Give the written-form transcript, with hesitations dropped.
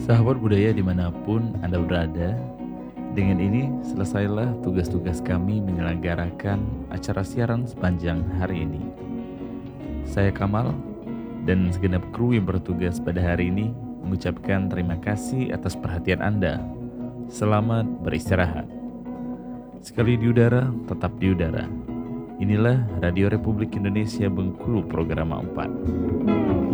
Sahabat budaya dimanapun Anda berada, dengan ini selesailah tugas-tugas kami menyelenggarakan acara siaran sepanjang hari ini. Saya Kamal dan segenap kru yang bertugas pada hari ini mengucapkan terima kasih atas perhatian Anda. Selamat beristirahat. Sekali di udara, tetap di udara. Inilah Radio Republik Indonesia Bengkulu Program 4.